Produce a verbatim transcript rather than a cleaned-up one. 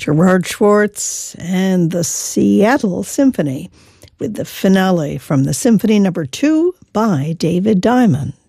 Gerard Schwartz and the Seattle Symphony, with the finale from the Symphony Number Two by David Diamond.